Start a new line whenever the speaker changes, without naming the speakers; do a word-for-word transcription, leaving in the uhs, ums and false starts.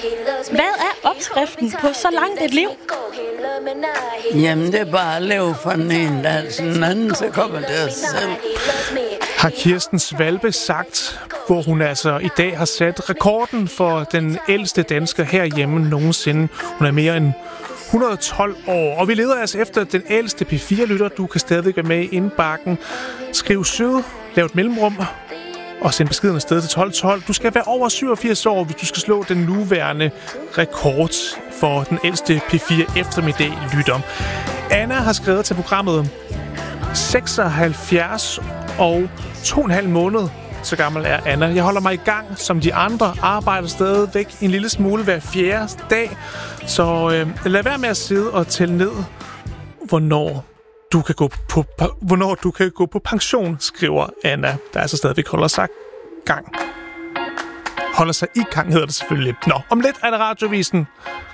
Hvad er opskriften på så langt et liv?
Jamen, det er bare at leve for den ene dag til den anden, så kommer det af sig selv.
Har Kirsten Svalbe sagt, hvor hun altså i dag har sat rekorden for den ældste dansker herhjemme nogensinde. Hun er mere end et hundrede og tolv år, og vi leder altså efter den ældste P fire lytter. Du kan stadig være med i indbakken. Skriv sød, lav et mellemrum og send beskeden afsted til tolv tolv. Du skal være over syvogfirs år, hvis du skal slå den nuværende rekord for den ældste P fire eftermiddag lytter. Anna har skrevet til programmet seksoghalvfjerds og to og en halv måned. Så gammel er Anna. Jeg holder mig i gang som de andre, arbejder stadigvæk en lille smule hver fjerde dag. Så øh, lad være med at sidde og tælle ned, hvornår du kan gå på, hvornår du kan gå på pension, skriver Anna, der altså stadigvæk holder sig gang. Holder sig i gang, hedder det selvfølgelig. Nå, om lidt er det Radiovisen.